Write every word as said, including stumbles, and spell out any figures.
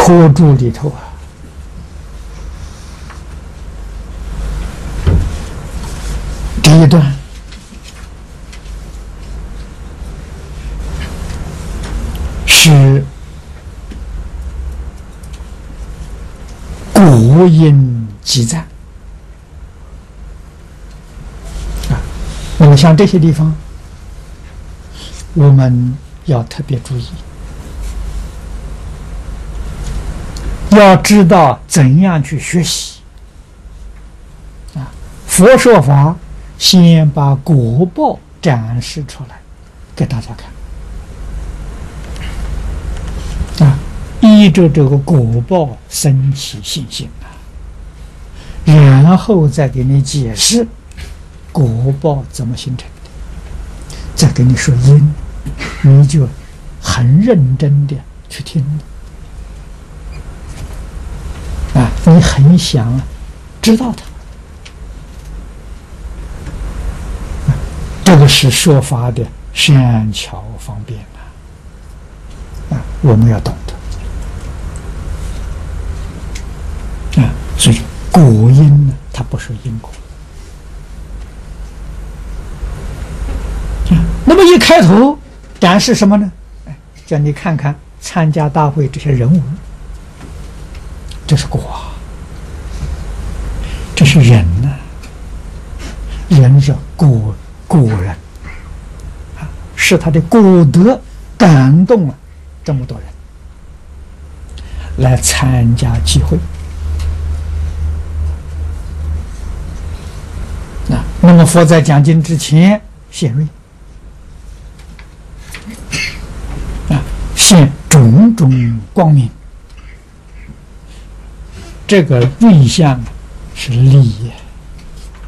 托住里头啊，这一段是古音集赞啊。那么像这些地方，我们要特别注意，要知道怎样去学习啊。佛说法，先把果报展示出来给大家看啊，依着这个果报生起信心啊，然后再给你解释果报怎么形成的，再给你说因，你就很认真的去听啊，你很想知道它。这个是说法的善巧方便啊，啊，我们要懂得啊。所以果因呢，它不是因果啊。那么一开头展示什么呢？哎，叫你看看参加大会这些人物，这是果，这是人呢、啊，人是果。果人啊，是他的果德感动了这么多人来参加聚会啊。那么佛在讲经之前显瑞啊，现种种光明，这个瑞相是利益。